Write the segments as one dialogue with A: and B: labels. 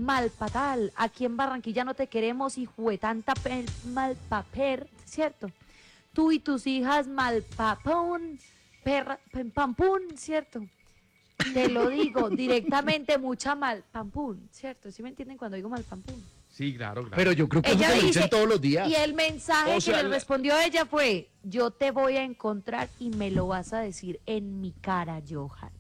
A: Malpatal, aquí en Barranquilla no te queremos, hijo de tanta malpaper, ¿cierto? Tú y tus hijas malpapón, pampún, ¿cierto? Te lo digo directamente, mucha malpampún, ¿cierto? ¿Sí me entienden cuando digo malpampún?
B: Sí, claro, claro.
C: Pero yo creo que eso
A: Ella
C: te lo
A: dice,
C: dicen todos los días.
A: y el mensaje
B: O sea,
A: que le respondió a ella fue, yo te voy a encontrar y me lo vas a decir en mi cara, Johan.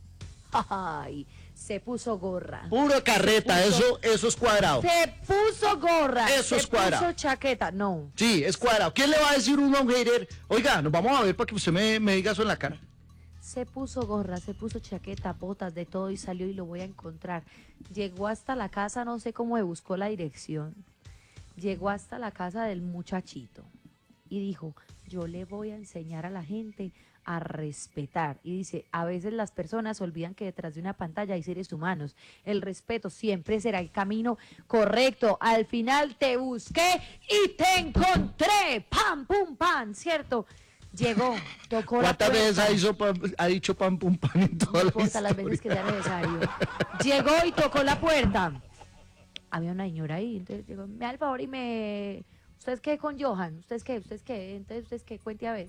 A: Ay, se puso gorra.
C: Pura carreta, eso es cuadrado.
A: Se puso gorra.
C: Eso es cuadrado.
A: Se puso chaqueta, no.
C: Sí, es cuadrado. ¿Quién le va a decir uno a un hater? Oiga, nos vamos a ver para que usted me diga eso en la cara.
A: Se puso gorra, se puso chaqueta, botas, de todo y salió y lo voy a encontrar. Llegó hasta la casa, no sé cómo me buscó la dirección. Llegó hasta la casa del muchachito y dijo, yo le voy a enseñar a la gente a respetar. Y dice, a veces las personas olvidan que detrás de una pantalla hay seres humanos. El respeto siempre será el camino correcto. Al final te busqué y te encontré. Pam, pum, pam, ¿cierto? Llegó, tocó la puerta.
C: ¿Cuántas veces ha dicho pam, pum, pam en toda
A: No
C: la
A: importa
C: historia?
A: las veces que sea necesario. Llegó y tocó la puerta. Había una señora ahí, entonces llegó, me da el favor y me... ¿Usted es qué con Johan? ¿Usted es qué? ¿Usted es qué? Entonces, ¿usted es qué? Cuente a ver.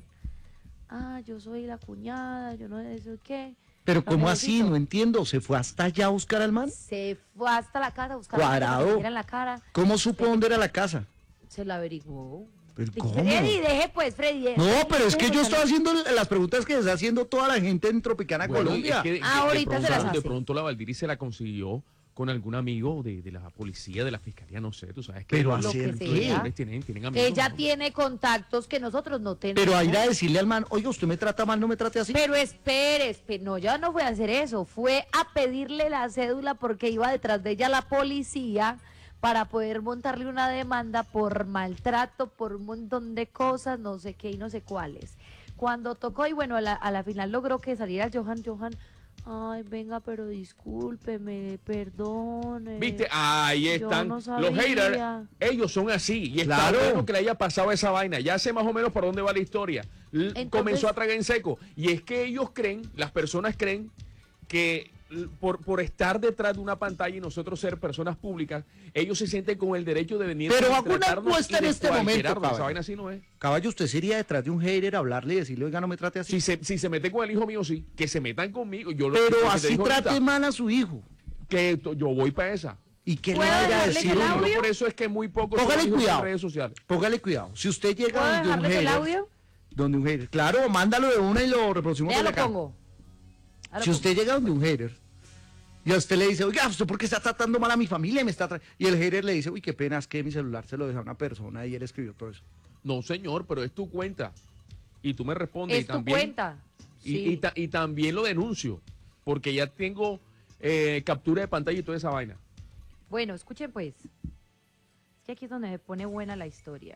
A: Ah, yo soy la cuñada, yo no sé eso qué.
C: Pero ¿cómo
A: Necesito.
C: así? No entiendo. ¿Se fue hasta allá a buscar al man?
A: Se fue hasta la casa a buscar
C: Cuadrado.
A: en la cara.
C: ¿Cómo supo dónde era la casa?
A: Se lo averiguó.
C: ¿Pero
A: Dije,
C: cómo?
A: Freddy, deje pues, Freddy.
C: No, pero es que yo estoy
A: estoy
C: haciendo las preguntas que está haciendo toda la gente en Tropicana,
B: Bueno,
C: Colombia.
B: es que
A: Ahorita se las hace.
B: de pronto la Valdiri se la consiguió con algún amigo de la policía, de la fiscalía, no sé, tú sabes que
C: Pero
B: los
C: hacer
A: que
C: qué.
A: sea.
B: hombres tienen amigos.
A: Ella
B: ¿no?
A: tiene contactos que nosotros no tenemos.
C: Pero a ir a decirle al man, oiga, usted me trata mal, no me trate así.
A: Pero espere, no, yo no fui a hacer eso, fue a pedirle la cédula porque iba detrás de ella la policía para poder montarle una demanda por maltrato, por un montón de cosas, no sé qué y no sé cuáles. Cuando tocó y bueno, a la final logró que saliera Johan, ay, venga, pero discúlpeme, perdone.
B: ¿Viste? Ahí
A: yo
B: están
A: no
B: los
A: sabía.
B: haters. Ellos son así. Y está
C: Claro.
B: bueno que le haya pasado esa vaina. Ya sé más o menos por dónde va la historia.
A: Entonces-
B: Comenzó a tragar en seco. Y es que ellos creen, las personas creen que por estar detrás de una pantalla y nosotros ser personas públicas, ellos se sienten con el derecho de venir
C: Pero
B: a
C: hago una
B: tratarnos
C: encuesta
B: y
C: en
B: de
C: este momento,
B: cualquierarnos. Esa
C: caballo.
B: vaina así no es.
C: Caballo, ¿usted sería detrás de un hater a hablarle y decirle, oiga, no me trate así?
B: Si se mete con el hijo mío, sí. Que se metan conmigo. Yo lo
C: Pero
B: que te
C: así
B: digo
C: trate
B: ahorita,
C: mal a su hijo.
B: que yo voy para esa.
C: ¿Y qué le
A: ¿Puedo
C: vaya a
A: dejarle
C: decir
A: el
C: uno?
A: audio?
B: Por eso es que muy pocos son
C: Póngale
B: hijos en
C: cuidado.
B: redes sociales.
C: Póngale cuidado. Si usted llega
A: ¿Puedo
C: donde un
A: dejarles el
C: hater,
A: audio?
C: donde un hater, claro, mándalo de una y lo reproducimos
A: Ya
C: de
A: lo
C: la cara.
A: pongo.
C: Si usted llega donde un hater y a usted le dice, oiga, ¿usted por qué está tratando mal a mi familia? Y el hater le dice, uy, qué pena, es que mi celular se lo dejó a una persona y él escribió todo eso.
B: No, señor, pero es tu cuenta. Y tú me respondes.
A: Es
B: y
A: tu
B: también,
A: cuenta. Sí.
B: Y también lo denuncio. Porque ya tengo captura de pantalla y toda esa vaina.
A: Bueno, escuchen pues. Es que aquí es donde me pone buena la historia.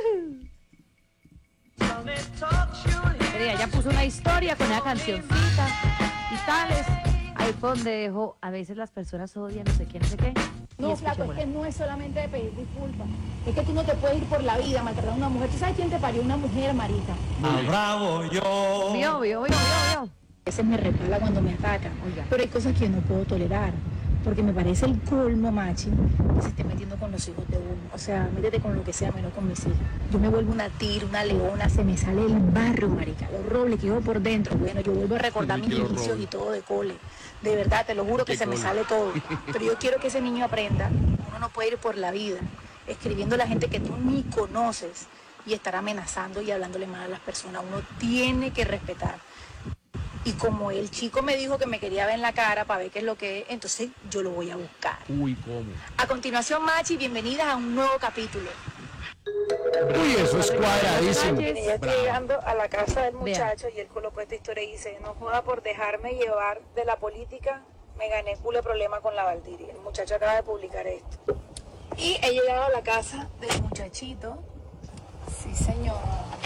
A: Mira, ella puso una historia con una cancioncita y tales. Ahí fue donde dejó, a veces las personas odian no sé qué, no sé qué.
D: No,
A: Y
D: flaco, es
A: escuchémosla.
D: que no es solamente de pedir disculpas. Es que tú no te puedes ir por la vida maltratando a una mujer. ¿Tú sabes quién te parió? Una mujer, marica.
E: Bravo yo.
A: Vio.
D: A veces me repala cuando me atacan.
A: Oiga.
D: Pero hay cosas que yo no puedo tolerar. Porque me parece el colmo, machi, que se esté metiendo con los hijos de uno. O sea, métete con lo que sea, menos con mis hijos. Yo me vuelvo una tigre, una leona, se me sale el barro, marica. Los robles que yo por dentro. Bueno, yo vuelvo a recordar
B: Uy,
D: mis
B: qué
D: inicios
B: horror.
D: y todo de cole. De verdad, te lo juro que
B: Qué
D: se me
B: cole.
D: sale todo. Pero yo quiero que ese niño aprenda. Uno no puede ir por la vida escribiendo a la gente que tú ni conoces y estar amenazando y hablándole mal a las personas. Uno tiene que respetar. Y como el chico me dijo que me quería ver en la cara para ver qué es lo que es, entonces yo lo voy a buscar.
B: Uy, ¿cómo?
D: A continuación, Machi, bienvenidas a un nuevo capítulo.
C: Uy, eso es cuadradísimo.
A: Sánchez.
D: Ella está llegando a la casa del
A: Vea.
D: muchacho y él colocó esta historia y dice, no joda por dejarme llevar de la política, me gané culo de problema con la Valdiria. El muchacho acaba de publicar esto. Y he llegado a la casa del muchachito. Sí, señor.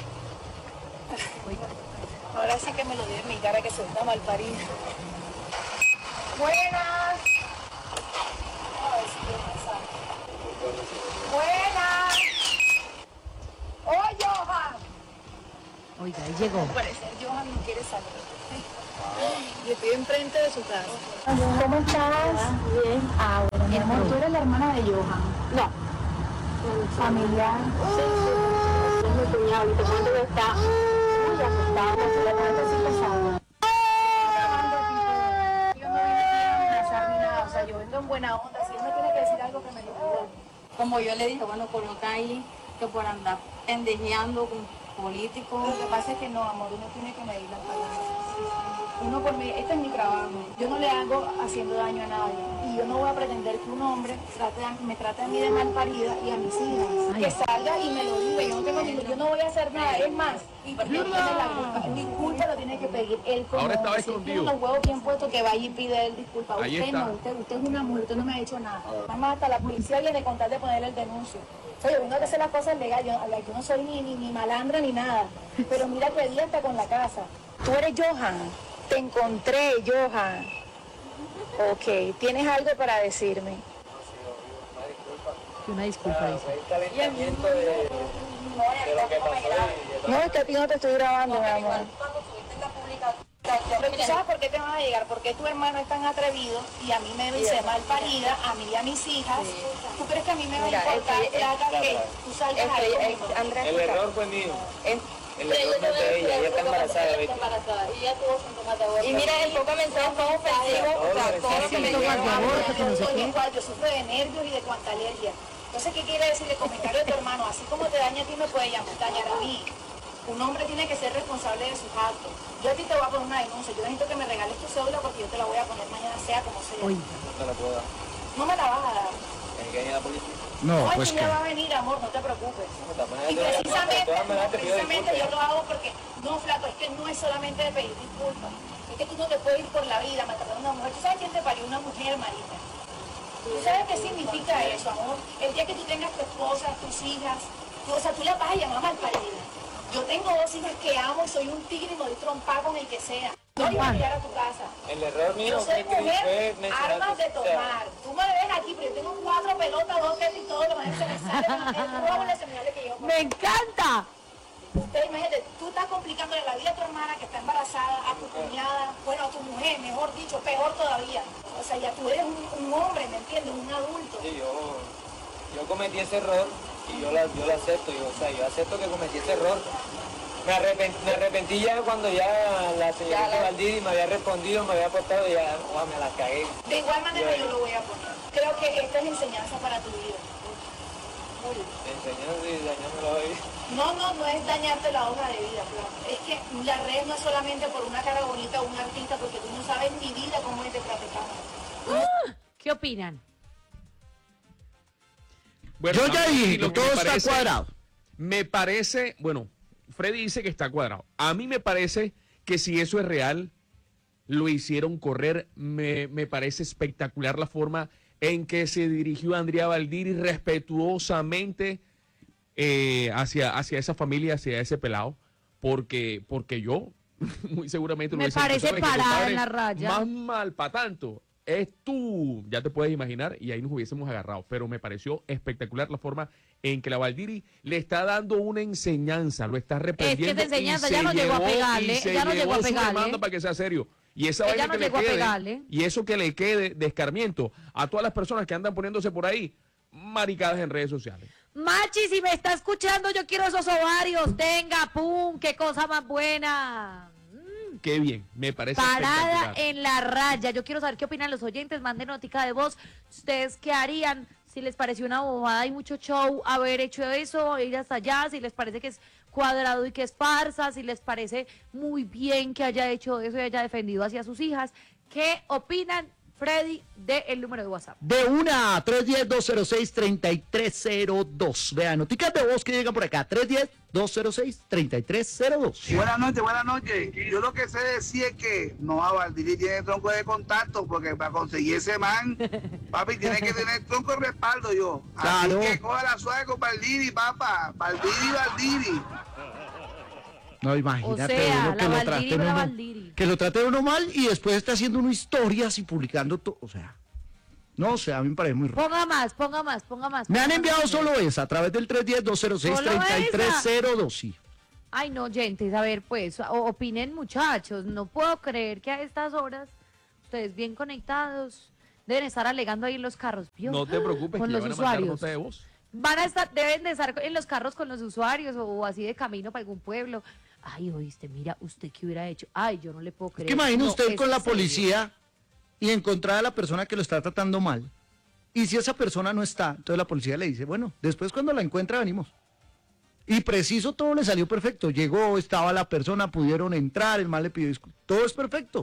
D: Ahora sí que me lo dio en mi cara que soy una malparida. Buenas. A ver si yo me salgo. Buenas. ¡Oh, Johan!
A: Oiga, ahí llegó.
D: Al parecer Johan no quiere salir. Y estoy enfrente de su casa. ¿Cómo estás? Bien. Ah, bueno, mi Amor, tú eres la hermana de Johan. No. Familiar. Sí, sí. Es mi cuñado y te cuento que está muy asustado, se le parece así pesado. Yo no vine aquí a amenazar ni nada, o sea, yo vengo en buena onda, si él me tiene que decir algo que me diga.
F: Como yo le dije, bueno, coloca ahí que por andar pendejeando con políticos.
D: Lo que pasa es que no, amor, uno tiene que medir las palabras. Uno por mí, este es mi trabajo, yo no le hago haciendo daño a nadie y yo no voy a pretender que un hombre me trate a mí de mal parida y a mis hijas. Que salga y me lo diga, yo no voy a hacer nada, es más, y porque él tiene la culpa, disculpa lo tiene que pedir él como
B: Ahora estaba
D: hombre. Si él tiene
B: escondido.
D: los huevos bien puestos que vaya y pide él disculpa.
B: Ahí
D: Usted
B: está.
D: no, usted es una mujer, usted no me ha hecho nada. Además hasta la policía viene con tal de ponerle el denuncio. O sea, yo vengo a hacer las cosas legales, yo no soy ni malandra ni nada, pero mira que día está con la casa. Tú eres Johan. Te encontré, Johan. Ok, ¿tienes algo para decirme?
A: Una disculpa, dice.
D: No, es que a ti no te estoy grabando, mi amor. Pero ¿tú sabes por qué te van a llegar? Porque tu hermano es tan atrevido y a mí me dice mal parida, a mí y a mis hijas. ¿Tú crees que a mí me va a importar que tú salgas ahí conmigo?
G: El error fue mío. El error no es de ella, ella está embarazada.
F: Y ella tuvo síntomas de aborto.
D: Y mira, el poco mensaje todo ofensivo, o sea, todo lo que me
A: Síntomas de aborto, que no sé qué.
D: igual, yo sufro de nervios y de cuanta alergia. Entonces, ¿qué quiere decir el comentario de tu hermano? Así como te daña a ti, me puede dañar a mí. Un hombre tiene que ser responsable de sus actos. Yo a ti te voy a poner una denuncia. Yo necesito que me regales tu cédula porque yo te la voy a poner mañana, sea como sea.
A: Oiga.
G: No te la puedo dar.
D: No me la vas a dar.
G: Tiene que venir la policía.
C: No,
D: No,
C: pues
D: ella
C: que...
D: va a venir, amor, no te preocupes.
G: No, de todas maneras,
D: Y
G: yo-
D: precisamente,
G: de todas maneras te pido
D: precisamente yo
G: disculpas.
D: lo hago porque, no, flaco, es que no es solamente de pedir disculpas. Es que tú no te puedes ir por la vida maltratando a una mujer. ¿Tú sabes quién te parió? Una mujer, marica. ¿Tú sabes qué significa eso, amor? El día que tú tengas tu esposa, tus hijas, tú las vas a llamar malparida. Yo tengo 2 hijas que amo y soy un tigre y me doy trompa con el que sea. No iba a llegar a tu casa.
G: El error mío
D: Yo soy
G: fue
D: mujer,
G: mencionar
D: armas de
G: o sea,
D: tomar. Tú me ves aquí, pero yo tengo 4 pelotas, 2 tetas y todo lo más se me sale con todas las señales que yo.
A: ¡Me encanta!
D: Usted, imagínate, tú estás complicándole la vida a tu hermana que está embarazada, a tu cuñada, bueno, a tu mujer, mejor dicho, peor todavía. O sea, ya tú eres un hombre, ¿me entiendes? Un adulto.
G: sí, yo cometí ese error y yo lo acepto. Yo acepto que cometí ese error. Me arrepentí ya cuando ya la señorita Valdiri me había respondido, me había aportado y ya me la cagué.
D: De igual manera yo lo voy a poner. Creo que esta es enseñanza para tu vida.
G: Enseñando y dañándolo hoy.
D: No es dañarte la hoja de vida, claro. Es que la red no es solamente por una cara bonita o un artista, porque tú no sabes mi vida cómo es de traficante.
A: ¿Qué opinan?
B: Bueno,
C: Yo
B: a
C: ya
B: mí
C: dije
B: lo
C: que
B: me
C: todo está
B: parece-
C: cuadrado.
B: Me parece, bueno, Freddy dice que está cuadrado. A mí me parece que si eso es real, lo hicieron correr. Me parece espectacular la forma en que se dirigió Andrea Valdiri respetuosamente hacia esa familia, hacia ese pelado, porque yo muy seguramente lo
A: Me
B: hubiese hecho.
A: parece
B: ¿Sabes que,
A: parada
B: compadre,
A: en la raya.
B: Más mal para tanto. Es tú, ya te puedes imaginar, y ahí nos hubiésemos agarrado. Pero me pareció espectacular la forma en que la Valdiri le está dando una enseñanza, lo está reprendiendo.
A: enseñanza,
B: y
A: ya
B: se
A: no llegó a
B: llevó-
A: pegarle,
B: y se
A: ya no llegó a
B: llevó su
A: pegarle.
B: demanda para que sea serio. Y esa
A: Ella
B: vaina
A: no
B: que le
A: llegó a
B: quede,
A: pegarle.
B: y eso que le quede de escarmiento a todas las personas que andan poniéndose por ahí maricadas en redes sociales.
A: Machi, si me está escuchando, yo quiero esos ovarios. Tenga, pum, qué cosa más buena.
B: Qué bien, me parece
A: Parada
B: espectacular.
A: en la raya. Yo quiero saber qué opinan los oyentes. Manden notica de voz. ¿Ustedes qué harían? Si les pareció una bobada y mucho show haber hecho eso, ir hasta allá. Si les parece que es cuadrado y que es farsa. Si les parece muy bien que haya hecho eso y haya defendido hacia sus hijas. ¿Qué opinan, Freddy, del número de WhatsApp?
C: De 310-206-3302. Vean, noticas de voz que llegan por acá. 310-206-3302.
H: Buenas noches. Yo lo que sé decir es que no, a Valdiri tiene tronco de contacto, porque para conseguir ese man, papi, tiene que tener tronco de respaldo yo.
C: Claro.
H: Así que coja la suave con Valdiri, papá. Valdiri.
C: No, imagínate
A: O sea,
C: uno que
A: la
C: lo trate
A: Valdiri, la
C: uno,
A: Valdiri.
C: que lo trate uno mal y después está haciendo uno historias y publicando todo. O sea, no, o sea, a mí me parece muy raro.
A: Ponga más, ponga más, ponga más.
C: Me han
A: ponga
C: enviado
A: más.
C: solo esa a través del 310-206-3302. Sí.
A: Ay, no, oyentes, a ver, pues, opinen, muchachos. No puedo creer que a estas horas, ustedes bien conectados, Deben estar alegando ahí en los carros, ¿vio?
B: No te preocupes,
A: con
B: que
A: los
B: ya van a mandar
A: usuarios.
B: nota de voz.
A: Deben de estar en los carros con los usuarios o así de camino para algún pueblo. Ay, oíste, mira, ¿usted qué hubiera hecho? Ay, yo no le puedo creer.
C: ¿Qué imagina
A: No,
C: usted
A: ¿es
C: con
A: en
C: la
A: serio?
C: policía y encontrar a la persona que lo está tratando mal? Y si esa persona no está, entonces la policía le dice, bueno, después cuando la encuentra venimos. Y preciso, todo le salió perfecto. Llegó, estaba la persona, pudieron entrar, el mal le pidió disculpas. Todo es perfecto.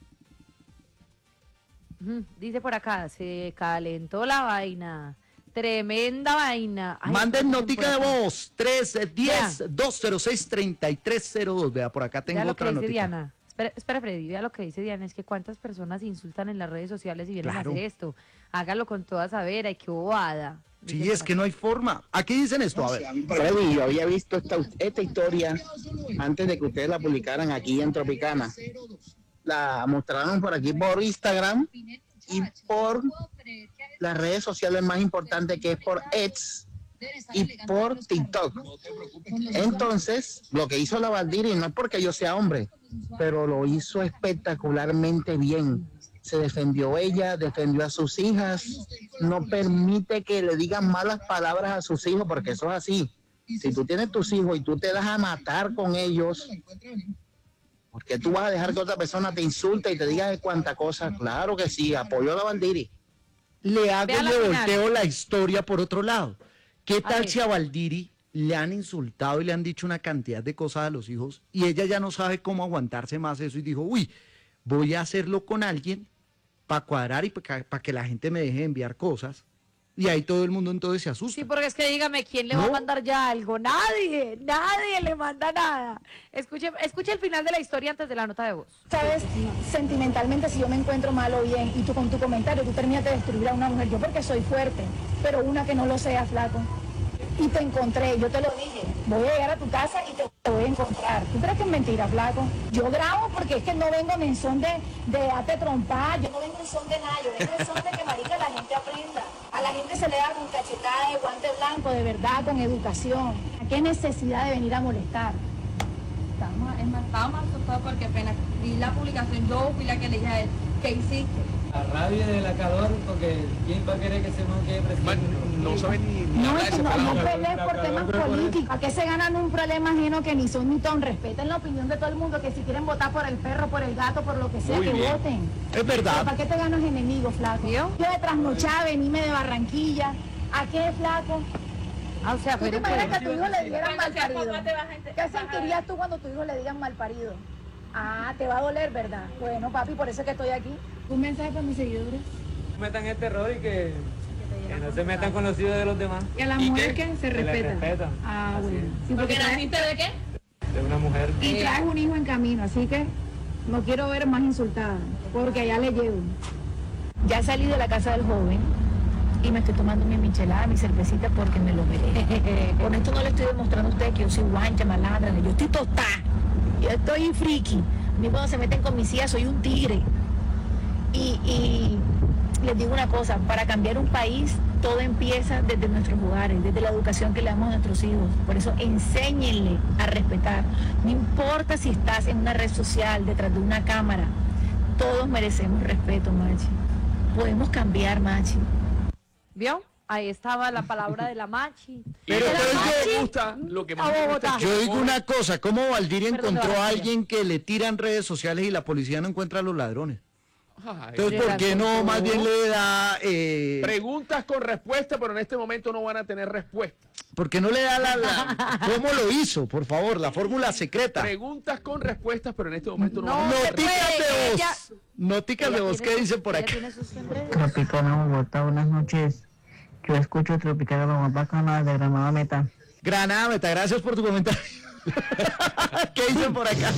A: Dice por acá, se calentó la vaina. Tremenda vaina. Ay,
C: Manden
A: escuchen
C: notica de
A: por acá.
C: voz, 310-206-3302. Vea, por acá tengo
A: Vea lo que
C: otra
A: dice
C: notica.
A: Diana. Espera, Freddy, vea lo que dice Diana. Es que cuántas personas insultan en las redes sociales y vienen
C: Claro.
A: a hacer esto. Hágalo con toda saber, ay, qué bobada.
C: Sí,
A: Dice
C: es
A: por
C: que
A: acá.
C: no hay forma. Aquí dicen esto, a ver.
I: Freddy, yo había visto esta historia antes de que ustedes la publicaran aquí en Tropicana. La mostraron por aquí por Instagram y por las redes sociales más importantes, que es por X y por TikTok. Entonces, lo que hizo la Valdiri no es porque yo sea hombre, pero lo hizo espectacularmente bien. Se defendió ella, defendió a sus hijas, no permite que le digan malas palabras a sus hijos, porque eso es así. Si tú tienes tus hijos y tú te das a matar con ellos, ¿por qué tú vas a dejar que otra persona te insulte y te diga de cuánta cosa? Claro que sí, apoyo a la Valdiri.
C: Le hago
A: Vea
C: y
A: la
C: le
A: final.
C: volteo la historia por otro lado. ¿Qué
A: A
C: tal
A: ver.
C: si a Valdiri le han insultado y le han dicho una cantidad de cosas a los hijos y ella ya no sabe cómo aguantarse más eso y dijo, uy, voy a hacerlo con alguien para cuadrar y para que la gente me deje de enviar cosas? Y ahí todo el mundo entonces se asusta.
A: Sí, porque es que dígame, ¿quién le va a
C: No.
A: mandar ya algo? Nadie le manda nada. Escuche el final de la historia antes de la nota de voz.
D: Sabes, sentimentalmente, si yo me encuentro mal o bien y tú con tu comentario, tú terminas de destruir a una mujer. Yo porque soy fuerte, pero una que no lo sea, flaco. Y te encontré, yo te lo dije, voy a llegar a tu casa y te voy a encontrar. ¿Tú crees que es mentira, flaco? Yo grabo porque es que no vengo en son de date trompar, yo no vengo en son de nada, yo vengo en son de que, marica, la gente aprenda. A la gente se le da con cachetada de guante blanco, de verdad, con educación. ¿A qué necesidad de venir a molestar?
F: Estaba más asustado porque apenas vi la publicación, yo fui la que le dije a él, ¿qué hiciste?
G: La rabia de la calor, porque ¿quién va a querer que se nos quede
B: Man,
G: presidente?
B: no saben ni
D: No,
B: hablar de
D: es
B: ese
D: que no
B: pelado.
D: pelees por temas políticos. ¿A qué se ganan un problema ajeno que ni son ni ton? Respeten la opinión de todo el mundo, que si quieren votar por el perro, por el gato, por lo que sea,
B: Muy
D: que
B: bien.
D: voten.
C: Es
D: Pero
C: verdad.
D: ¿para qué te ganas enemigos, flaco? Yo de trasnochada, venime de Barranquilla. ¿A qué, flaco?
A: Ah, o sea,
D: ¿Tú te
A: pero
D: imaginas que a tu hijo le dieran
F: Cuando
D: mal
F: seas
D: parido?
F: papá te vas a
D: ¿Qué sentirías tú cuando tu hijo le digan mal parido? Ah, te va a doler, ¿verdad? Bueno, papi, por eso es que estoy aquí. ¿Un mensaje para mis seguidores?
G: Metan este error y que no se metan con los hijos de los demás.
D: ¿Y a las
B: ¿Y
D: mujeres
B: qué?
D: que se
G: Que la
D: respetan?
G: respetan.
D: Ah,
G: Así
D: bueno. Sí,
F: ¿Porque naciste de qué?
G: De una mujer.
D: Y traes un hijo en camino, así que no quiero ver más insultada, porque allá le llevo. Ya salí de la casa del joven y me estoy tomando mi michelada, mi cervecita, porque me lo merezco. Con esto no le estoy demostrando a ustedes que yo soy guancha, malandra, yo estoy tostada, yo estoy friki. A mí cuando se meten con mis hijas soy un tigre. Y les digo una cosa, para cambiar un país todo empieza desde nuestros hogares, desde la educación que le damos a nuestros hijos. Por eso enséñenle a respetar. No importa si estás en una red social, detrás de una cámara, todos merecemos respeto, Machi. Podemos cambiar, Machi.
A: ¿Vio? Ahí estaba la palabra de la machi.
C: Pero
A: De la
C: entonces
A: machi
B: me gusta, lo que más
A: a
B: me gusta
A: Bogotá.
B: es
C: Yo digo una cosa, ¿cómo Valdiri
A: Perdón,
C: encontró a
A: Barranquilla.
C: alguien que le tiran redes sociales y la policía no encuentra a los ladrones?
B: Ay,
C: Entonces, ¿por qué no más bien le da...
B: preguntas con respuesta, pero en este momento no van a tener respuesta.
C: ¿Por qué no le da ¿Cómo lo hizo? Por favor, la fórmula secreta.
B: Preguntas con respuestas, pero en este momento no,
A: No,
B: van a tener
C: Noticas
A: puede,
C: de
A: ella-
C: voz. Noticas de
A: Ella
C: voz,
A: tiene
C: ¿qué
A: sus-
C: dicen por
A: ella
C: acá?
A: tiene sus enredos.
J: Tropicana Bogotá, buenas noches. Yo escucho Tropicana lo más bacana de Granada Meta.
C: Granada Meta, gracias por tu comentario. ¿Qué dicen por acá?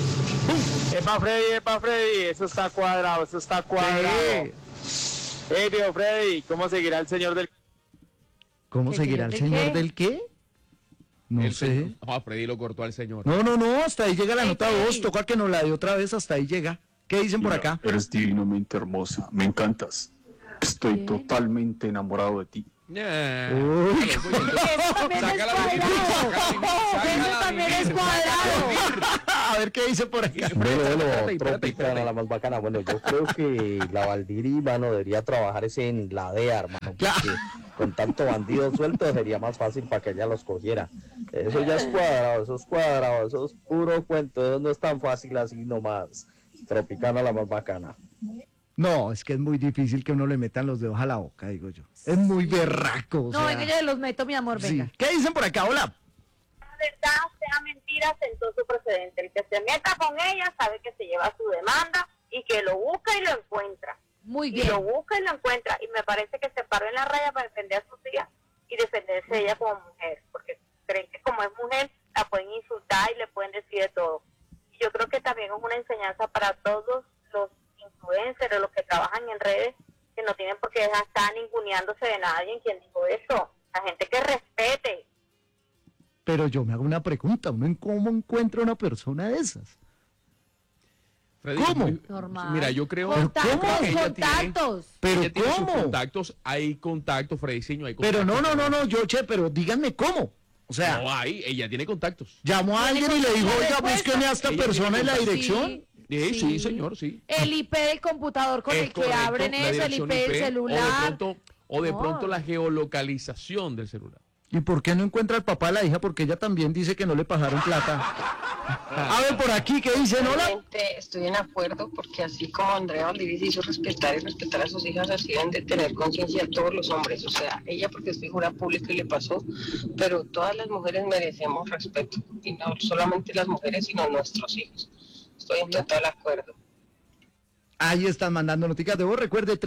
G: Epa Freddy, eso está cuadrado, eso está cuadrado.
C: Sí.
G: Tío Freddy, ¿cómo seguirá el señor del...
C: ¿Cómo
A: ¿El
C: seguirá el
A: señor de
C: señor
A: qué?
C: del qué? No
B: El
C: sé.
B: señor- Ah, Freddy lo cortó al señor.
C: No, hasta ahí llega la
A: Ey,
C: nota de voz,
A: Freddy.
C: toca que nos la dé otra vez, hasta ahí llega. ¿Qué dicen por acá?
K: Eres divinamente hermosa, me encantas. Estoy
A: Bien.
K: totalmente enamorado de ti.
B: Yeah.
C: Uy.
A: Eso también es
B: Sácala a vivir,
A: cuadrado.
B: sácala a vivir, sácala
A: Eso
B: a
A: también
B: vivir,
A: es
B: sácala a
A: cuadrado.
B: vivir.
C: A ver qué dice por acá.
L: Bueno, Tropicana, la más bacana. Bueno, yo creo que la Valdiri, mano, debería trabajar ese en la DEA, hermano. Porque con tanto bandido suelto sería más fácil para que ella los cogiera. Eso ya es cuadrado, eso es puro cuento. Eso no es tan fácil así nomás. Tropicana, la más bacana.
C: No, es que es muy difícil que uno le metan los dedos a la boca, digo yo. Es muy berraco.
A: No, venga, yo los meto, mi amor, venga.
C: Sí. ¿Qué dicen por acá? Hola.
M: Verdad, sea mentira, sentó su precedente. El que se meta con ella sabe que se lleva su demanda y que lo busca y lo encuentra.
A: Muy bien.
M: Y lo busca y lo encuentra. Y me parece que se paró en la raya para defender a sus hijas y defenderse ella como mujer. Porque creen que como es mujer, la pueden insultar y le pueden decir de todo. Y yo creo que también es una enseñanza para todos los influencers, los que trabajan en redes, que no tienen por qué estar ninguneándose de nadie en quien dijo eso. La gente que respete.
C: Pero yo me hago una pregunta, ¿uno cómo encuentra una persona de esas?
B: Freddy,
C: ¿Cómo?
A: Normal.
B: Mira, yo creo
A: Contactos,
B: que ella
A: contactos.
C: ¿Pero
B: ella tiene sus
C: cómo?
B: contactos, hay contactos, Freddyceño, hay
C: Pero
B: contactos.
C: no, yo, pero díganme cómo. O sea,
B: No hay, ella tiene contactos.
C: llamó a alguien y le dijo, oiga, búsqueme a esta
B: Ella
C: persona
B: tiene
C: en la
B: contactos.
C: dirección.
B: Sí, señor, sí.
A: El IP del computador con
B: Es
A: el que
B: correcto,
A: abren
B: la
A: eso, el
B: dirección
A: IP del
B: IP,
A: celular.
B: O de
A: No.
B: pronto la geolocalización del celular.
C: ¿Y por qué no encuentra al papá de la hija? Porque ella también dice que no le pagaron plata. A ver, por aquí, ¿qué dicen? Hola.
N: Realmente estoy en acuerdo porque así como Andrea Valdiri se hizo respetar y respetar a sus hijas, así deben de tener conciencia todos los hombres. O sea, ella porque es figura pública y le pasó, pero todas las mujeres merecemos respeto. Y no solamente las mujeres, sino nuestros hijos. Estoy en total acuerdo.
C: Ahí están mandando noticias de voz. Recuerde,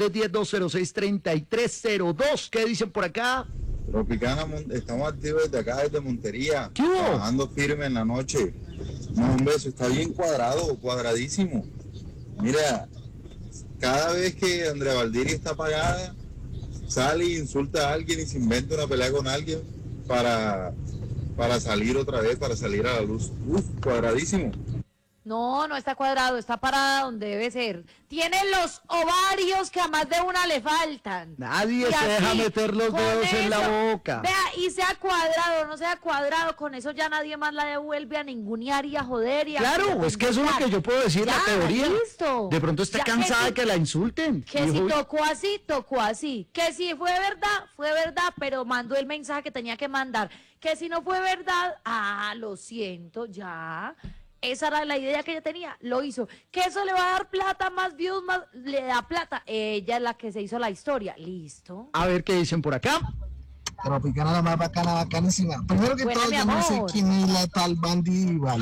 C: 310-206-3302. ¿Qué dicen por acá?
O: Tropicana, estamos activos desde acá, desde Montería,
C: ¿Qué hubo?
O: trabajando firme en la noche. No, un beso, está bien cuadrado, cuadradísimo. Mira, cada vez que Andrea Valdiri está apagada, sale e insulta a alguien y se inventa una pelea con alguien para salir otra vez, para salir a la luz. Uf, cuadradísimo.
A: No, no está cuadrado, está parada donde debe ser. Tiene los ovarios que a más de una le faltan.
C: Nadie
A: Y
C: se deja
A: así,
C: meter los
A: con
C: dedos en la
A: eso,
C: boca.
A: Vea, y sea cuadrado o no sea cuadrado, con eso ya nadie más la devuelve a ningunear y a joder y a
C: Claro, es que eso es lo que yo puedo decir, la
A: Ya,
C: teoría.
A: listo.
C: De pronto está
A: Ya
C: cansada
A: que
C: de que la insulten.
A: Que si
C: Dijo,
A: tocó así, tocó así. Que si fue verdad, pero mandó el mensaje que tenía que mandar. Que si no fue verdad, lo siento, ya. Esa era la idea que ella tenía, lo hizo. Que eso le va a dar plata, más views, más le da plata. Ella es la que se hizo la historia, listo.
C: A ver qué dicen por acá.
P: Tropicana, la más bacana, bacanísima. Primero que
A: Buena,
P: todo,
A: mi
P: yo no sé
A: amor.
P: quién es la tal Valdiri.
A: Amor,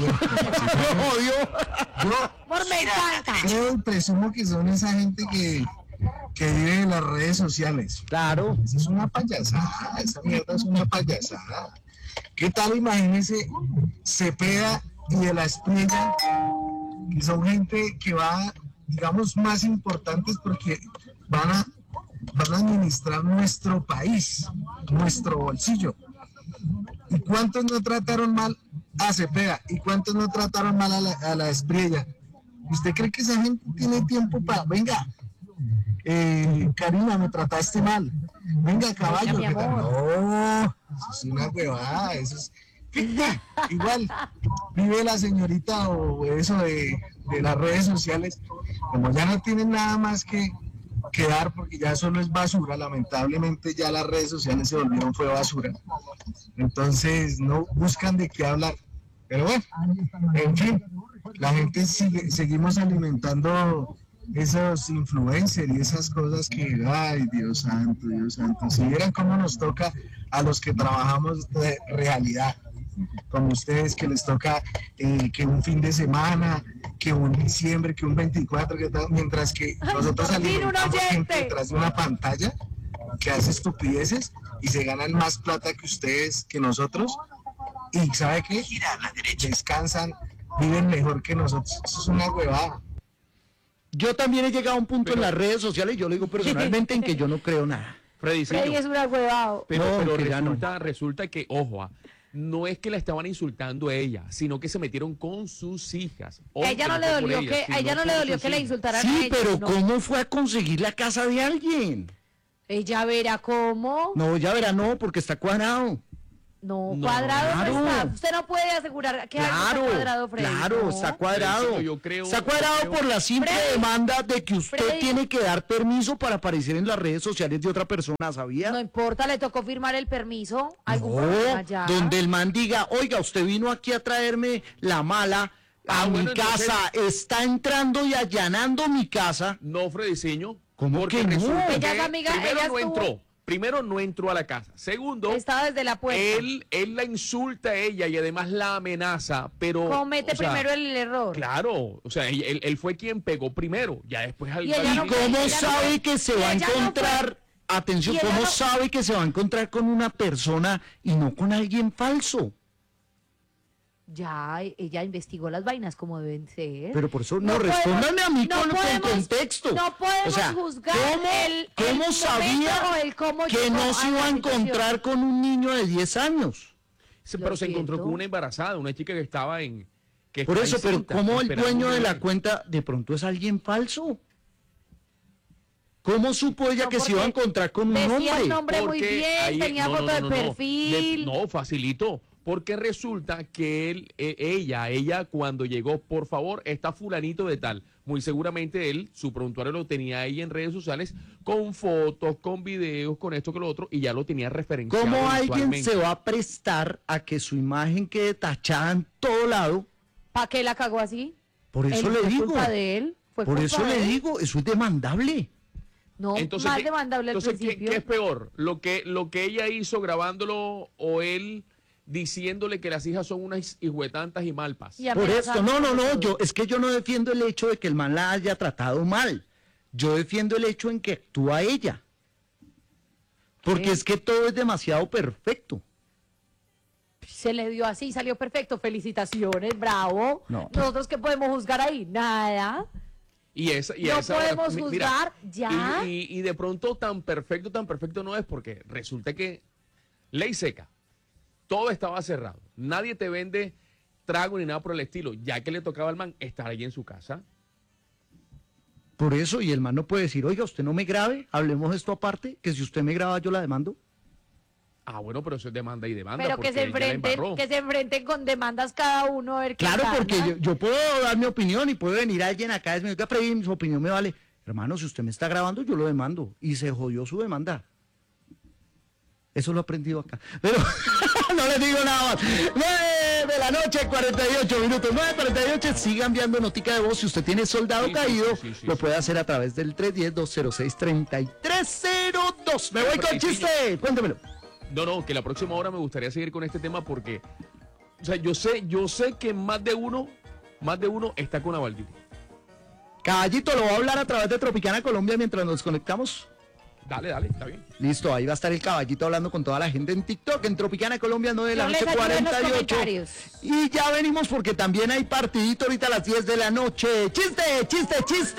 A: me encanta.
P: Creo y presumo que son esa gente que vive en las redes sociales.
C: Claro.
P: Eso es una payasada, esa mierda es una payasada. ¿Qué tal? Imagínese Cepeda y de la Espriella, que son gente que va, digamos, más importantes porque van a administrar nuestro país, nuestro bolsillo. ¿Y cuántos no trataron mal a Cepeda? ¿Y cuántos no trataron mal a la Espriella? ¿Usted cree que esa gente tiene tiempo para, venga, Karina, me trataste mal, venga, caballo, ¿qué tal? No, eso es una huevada, eso es... Igual vive la señorita o eso de las redes sociales, como ya no tienen nada más que dar porque ya solo es basura, lamentablemente ya las redes sociales se volvieron fue basura, entonces no buscan de qué hablar, pero bueno, en fin, la gente seguimos alimentando esos influencers y esas cosas que, ay, Dios santo, si vieran cómo nos toca a los que trabajamos de realidad, como ustedes que les toca que un fin de semana, que un diciembre, que un 24, que tal, mientras que nosotros alimentamos gente detrás de una pantalla que hace estupideces y se ganan más plata que ustedes, que nosotros, y ¿sabe qué? Descansan, viven mejor que nosotros, eso es una huevada.
C: Yo también he llegado a un punto en las redes sociales, yo lo digo personalmente, en que yo no creo nada.
B: Freddy
A: es una huevado.
B: Pero
C: que ya no.
B: resulta que, ojo, no es que la estaban insultando a ella, sino que se metieron con sus hijas.
A: A ella no le dolió que le insultaran a
C: Sí,
A: ella.
C: pero
A: no.
C: ¿cómo fue a conseguir la casa de alguien?
A: Ella verá cómo.
C: No, ya verá, no, porque está cuadrado.
A: No,
B: No,
A: Cuadrado
C: claro.
A: no está. Usted no puede asegurar que algo está cuadrado, Freddy.
C: Claro,
A: no.
C: está cuadrado.
B: Freddy, yo creo-
C: está cuadrado
B: yo creo-
C: por la simple
A: Freddy,
C: demanda de que usted
A: Freddy.
C: tiene que dar permiso para aparecer en las redes sociales de otra persona, ¿sabía?
A: No importa, le tocó firmar el permiso. ¿Algún
C: No,
A: problema ya?
C: donde el man diga, oiga, usted vino aquí a traerme la mala a mi
B: bueno, entonces-
C: casa, está entrando y allanando mi casa.
B: No, Frediseño.
C: ¿Cómo
B: porque
C: que no?
B: resulta
A: Ella
B: que
A: es amiga,
B: primero
A: ella
B: no
A: estuvo-
B: entró. Primero no entró a la casa. Segundo,
A: Estaba desde la puerta.
B: él la insulta a ella y además la amenaza, pero...
A: Comete
B: o sea,
A: primero el error.
B: Claro, o sea, él fue quien pegó primero, ya después al...
A: Y ella
C: ¿Y
A: no fue-
C: cómo
A: ella no
C: sabe
A: fue-
C: que se
A: y
C: va a
A: ella no fue-
C: encontrar, atención,
A: y ella
C: cómo
A: no-
C: sabe que se va a encontrar con una persona y no con alguien falso?
A: Ya, ella investigó las vainas como deben ser.
C: Pero por eso no,
A: No
C: respóndanme a mí
A: podemos-
C: con
A: no podemos-
C: contexto.
A: no podemos
C: o sea,
A: juzgar
C: ¿cómo
A: el
C: sabía
A: momento o el cómo
C: que
A: llegó
C: no
A: a
C: se
A: la
C: iba a
A: situación?
C: encontrar con un niño de 10 años?
B: Pero se encontró con una embarazada, una chica que estaba en... que
C: Por
B: está
C: eso, pero
B: encinta,
C: ¿cómo el
B: esperando
C: dueño
B: un
C: de la
B: bebé.
C: cuenta de pronto es alguien falso? ¿Cómo supo ella
A: No,
C: que se iba a
A: porque
C: encontrar con un
A: decía el
C: hombre?
A: nombre muy
B: Porque
A: bien,
B: ahí-
A: tenía foto de perfil.
B: No, facilito. Porque resulta que ella cuando llegó, por favor, está fulanito de tal. Muy seguramente él, su prontuario lo tenía ahí en redes sociales, con fotos, con videos, con esto, con lo otro, y ya lo tenía referenciado.
C: ¿Cómo alguien
B: visualmente.
C: se va a prestar a que su imagen quede tachada en todo lado?
A: ¿Para qué la cagó así?
C: Por eso
A: Él-
C: le
A: fue
C: digo.
A: culpa de él. Fue
C: Por
A: culpa
C: eso
A: de
C: le
A: él.
C: digo, eso es demandable.
A: No,
B: Entonces,
A: más
B: ¿qué-
A: demandable al
B: entonces,
A: principio.
B: ¿qué es peor? ¿Lo que ella hizo grabándolo o él diciéndole que las hijas son unas hijuetantas y malpas?
A: Y
C: Por esto, no,
A: amenazando.
C: yo no defiendo el hecho de que el man la haya tratado mal. Yo defiendo el hecho en que actúa ella. Porque es que todo es demasiado perfecto.
A: Se le dio así, salió perfecto. Felicitaciones, bravo.
C: No.
A: Nosotros qué podemos juzgar ahí, nada.
B: Y
A: No podemos juzgar, ya.
B: Y de pronto tan perfecto no es, porque resulta que ley seca, todo estaba cerrado, nadie te vende trago ni nada por el estilo, ya que le tocaba al man estar allí en su casa.
C: Por eso, y el man no puede decir, oiga, usted no me grabe, hablemos esto aparte, que si usted me graba yo la demando.
B: Ah, bueno, pero eso es demanda y demanda.
A: Pero que
B: porque
A: se
B: él ya la
A: enfrenten,
B: embarró.
A: que se enfrenten con demandas cada uno a ver qué
C: Claro,
A: gana.
C: porque yo puedo dar mi opinión y puede venir alguien acá y decirme, oiga, Freddy, su opinión me vale. Hermano, si usted me está grabando, yo lo demando. Y se jodió su demanda. Eso lo he aprendido acá. Pero no les digo nada más. 9 de la noche, 48 minutos. 9:48. Siga enviando notica de voz. Si usted tiene soldado caído, lo puede hacer a través del 310-206-3302. Me voy con chiste. Cuéntemelo.
B: No, que la próxima hora me gustaría seguir con este tema porque, o sea, yo sé que más de uno está con Avaldiri.
C: Caballito, lo voy a hablar a través de Tropicana Colombia mientras nos conectamos.
B: Dale, está bien.
C: Listo, ahí va a estar el caballito hablando con toda la gente en TikTok, en Tropicana Colombia, 9 de la
A: Yo
C: noche,
A: les ayudo en los
C: 48.
A: comentarios.
C: Y ya venimos porque también hay partidito ahorita a las 10 de la noche. ¡Chiste, chiste, chiste!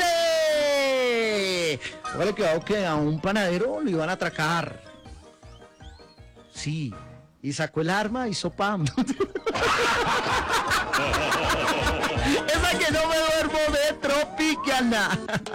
C: Vale, cuidado que a un panadero lo iban a atracar. Sí, y sacó el arma y hizo pam. Esa que no me duermo de Tropicana.